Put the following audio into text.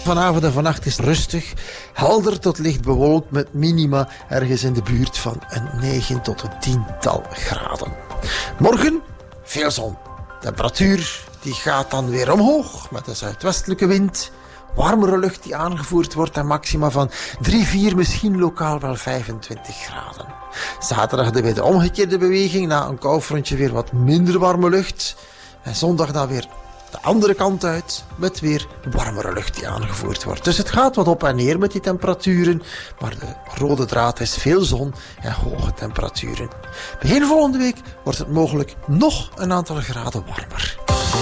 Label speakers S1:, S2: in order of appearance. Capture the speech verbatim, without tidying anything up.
S1: Vanavond en vannacht is rustig, helder tot licht bewolkt met minima ergens in de buurt van een negen tot een tiental graden. Morgen veel zon. Temperatuur die gaat dan weer omhoog met een zuidwestelijke wind. Warmere lucht die aangevoerd wordt en maxima van drie, vier, misschien lokaal wel vijfentwintig graden. Zaterdag de weer de omgekeerde beweging, na een koufrontje weer wat minder warme lucht. En zondag dan weer de andere kant uit, met weer warmere lucht die aangevoerd wordt. Dus het gaat wat op en neer met die temperaturen, maar de rode draad is veel zon en hoge temperaturen. Begin volgende week wordt het mogelijk nog een aantal graden warmer.